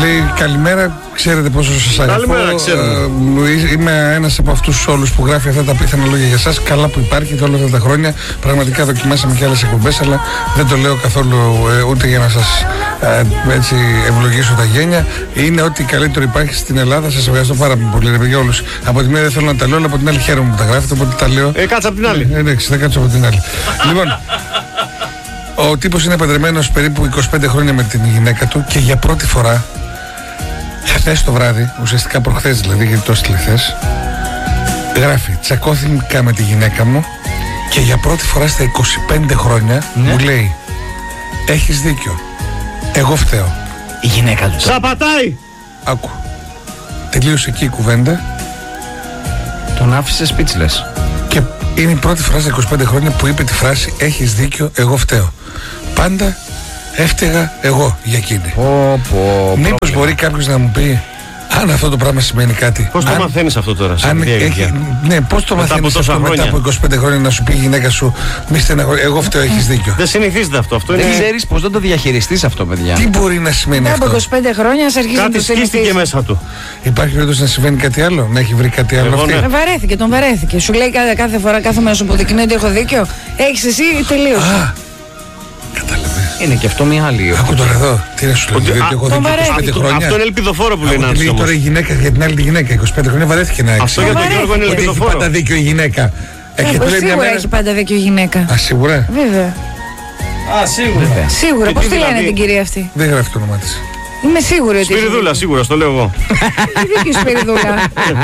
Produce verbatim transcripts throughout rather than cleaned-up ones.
Λέει καλημέρα, ξέρετε πόσο σας αγαπώ. Καλημέρα, ξέρουμε. Ε, είμαι ένας από αυτούς όλους που γράφει αυτά τα απίθανα λόγια για σας. Καλά που υπάρχετε όλα αυτά τα χρόνια. Πραγματικά δοκιμάσαμε και άλλες εκπομπές, αλλά δεν το λέω καθόλου ε, ούτε για να σας ε, έτσι ευλογήσω τα γένια. Είναι ό,τι καλύτερο υπάρχει στην Ελλάδα. Σας ευχαριστώ πάρα πολύ, ρε παιδιά, όλους. Από τη μία δεν θέλω να τα λέω, αλλά από την άλλη χαίρομαι που τα γράφετε, οπότε τα λέω. Ε, κάτσε από την άλλη. Ε, εντάξει, θα κάτσω από την άλλη. Λοιπόν. Ο τύπος είναι παντρεμένος περίπου είκοσι πέντε χρόνια με την γυναίκα του και για πρώτη φορά, χθες το βράδυ, ουσιαστικά προχθές δηλαδή, γιατί το έστειλε χθες, γράφει: τσακώθηκα με τη γυναίκα μου και για πρώτη φορά στα είκοσι πέντε χρόνια ναι. μου λέει: έχεις δίκιο, εγώ φταίω. Η γυναίκα του. Σαπατάει! Άκου. Τελείωσε εκεί η κουβέντα. Τον άφησε speechless. Και είναι η πρώτη φορά στα είκοσι πέντε χρόνια που είπε τη φράση: έχεις δίκιο, εγώ φταίω. Πάντα έφταιγα εγώ για εκείνη. Πω, πω, μήπως μπορεί κάποιος να μου πει αν αυτό το πράγμα σημαίνει κάτι? Πώς το μαθαίνεις αυτό τώρα? Αν έχει, ναι, πώς το μαθαίνεις αυτό μετά από είκοσι πέντε χρόνια να σου πει η γυναίκα σου μη στεναχωρεί, εγώ φταίω, έχεις δίκιο? Δεν συνηθίζεται αυτό. αυτό δεν είναι... ξέρεις πώς δεν το διαχειριστείς αυτό, παιδιά. Τι μπορεί να σημαίνει μετά αυτό? Από είκοσι πέντε χρόνια σε αρχίζει να το συνηθίζει. Κάτι σκίστηκε μέσα του. Υπάρχει περίπτωση να συμβαίνει κάτι άλλο? Να έχει βρει κάτι άλλο? Εγώ, ναι. Βαρέθηκε, τον βαρέθηκε. Σου λέει κάθε, κάθε φορά, κάθομαι να σου αποδεικνύει ότι έχω δίκιο. Έχεις εσύ, τελείωσε. Είναι και αυτό μια άλλη. Άκου τώρα εδώ. Τι να σου λέει, γιατί έχω δίκιο είκοσι πέντε χρόνια. Αυτό είναι ελπιδοφόρο που λέει να λέει τώρα η γυναίκα για την άλλη τη γυναίκα. είκοσι πέντε χρόνια βαρέθηκε να έχει. Αυτό για τον Γιώργο είναι ελπιδοφόρο. Έχει πάντα δίκιο η γυναίκα. Σίγουρα έχει πάντα δίκιο η γυναίκα. Α, σίγουρα. Βέβαια. Α, σίγουρα. Σίγουρα. Πώς τη λένε την κυρία αυτή? Δεν γράφει το όνομά της. Είμαι σίγουρη ότι. Σπυριδούλα, σίγουρα, στο λέω εγώ. Τι δίκιο Σπυριδούλα.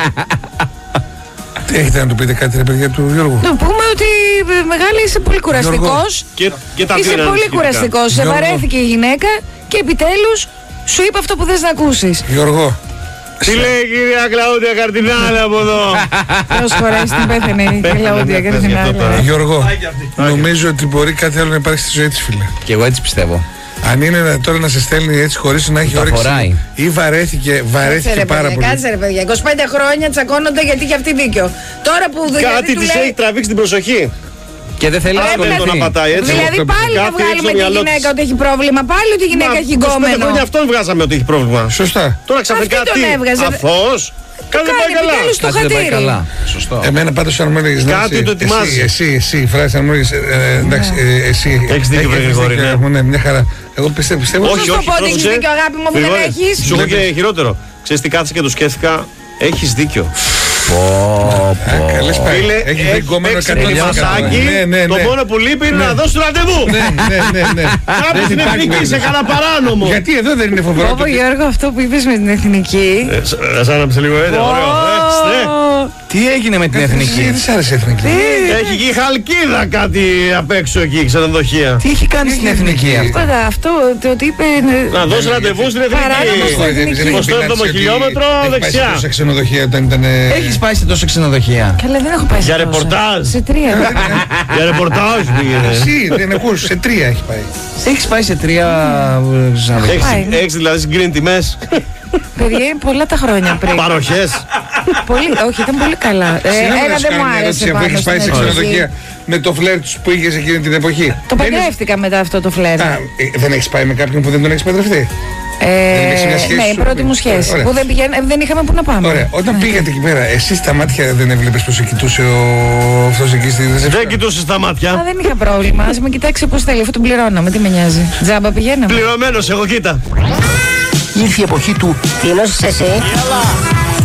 Τι έχετε να του πείτε κάτι, ρε παιδιά του Γιώργου? Να πούμε ότι μεγάλη είσαι πολύ κουραστικός. Και, και τα είσαι πολύ κουραστικός. Σε βαρέθηκε η γυναίκα και επιτέλους σου είπε αυτό που θες να ακούσεις. Γιώργο. Τι λέει η κυρία Κλαούντια Καρδινάλη από εδώ? Ποιος φορές την πέθανε η Κλαούντια Καρδινάλη? Γιώργο, νομίζω ότι μπορεί κάτι άλλο να υπάρχει στη ζωή της, φίλε. Και εγώ έτσι πιστεύω. Αν είναι τώρα να σε στέλνει έτσι χωρίς να έχει όρεξη ή βαρέθηκε, βαρέθηκε πάρα πολύ. Κάτσε ρε παιδιά, είκοσι πέντε χρόνια τσακώνονται γιατί έχει αυτή δίκιο. Τώρα που κάτι της έχει τραβήξει την προσοχή. Και δεν θέλει να ασχοληθεί. Δηλαδή πάλι να βγάλουμε τη γυναίκα ότι έχει πρόβλημα. Πάλι ότι η γυναίκα έχει γκόμενο. είκοσι πέντε χρόνια αυτόν βγάζαμε ότι έχει πρόβλημα. Σωστά. Τώρα ξαφνικά τι? Αθώος. Κάνει πάει καλά. Κάτι πάει καλά. Σωστό. Εμένα πάντως αν μου έλεγες κάτι το ετοιμάζει. Εσύ, εσύ, η φράση αν μου έλεγες εντάξει, εσύ έχεις δίκιο Γρηγόρη. Ναι, μια χαρά. Εγώ πιστεύω, πιστεύω. Όχι, όχι, πρόσεξε. Αγάπη μου, δεν έχεις. Σου έχω και χειρότερο. Ξέρεις τι κάθισα και το σκέφτηκα? Έχεις δίκιο. Καλές πάει. Έχει δίκιο το μόνο που λείπει είναι να δώσει ραντεβού. Ναι, ναι, ναι. Κάπου στην Εθνική, σε κανένα παράνομο. Γιατί εδώ δεν είναι φοβερό? Ω Γιώργο, αυτό που είπες με την Εθνική. Σάναψε λίγο έτσι, ωραίο. Τι έγινε με την Εθνική? Τι σ' άρεσε η Εθνική? Έχει και η Χαλκίδα κάτι απ' έξω εκεί, ξενοδοχεία. Τι έχει κάνει στην Εθνική αυτό? Αυτό το ότι είπε. Να δώσει ραντεβού στην Εθνική. εικοστό έβδομο χιλιόμετρο δεξιά. Σε ξενοδοχεία όταν ήταν. Έχεις πάει σε τόσα ξενοδοχεία? Καλά, δεν έχω πάει σε Για ρεπορτάζ. Σε τρία. Για ρεπορτάζ πήγαινε. Εσύ δεν ακούς, σε τρία έχει πάει. Έχεις πάει σε τρία ξενοδοχεία? Έχεις δηλαδή συγκρίνει τιμές? Παιδιά, είναι πολλά τα χρόνια πριν. Παροχές. Όχι, ήταν πολύ καλά. Ένα δεν μου άρεσε πάνω. Έχεις πάει σε ξενοδοχεία με το φλερ που είχες εκείνη την εποχή? Το παντρεύτηκα μετά αυτό το φλερ. Δεν έχεις πάει με κάποιον που δεν τον έχεις παντρευτεί? Ε, ναι, η πρώτη μου σχέση. Ωραία. Που δεν, πηγαίν, δεν είχαμε που να πάμε. Ωραία. Όταν ναι. πήγατε εκεί πέρα, εσύ στα μάτια δεν έβλεπες πως σε κοιτούσε ο αυτός εκεί στη ρεζεπτά? Δεν κοιτούσε στα μάτια. Α, δεν είχα πρόβλημα. Ας με κοιτάξει πώς θέλει, αφού τον πληρώναμε. Τι με νοιάζει? Τζάμπα πηγαίναμε. Πληρωμένος, εγώ κοίτα. Ήρθε η εποχή του. Τι νόσες εσύ?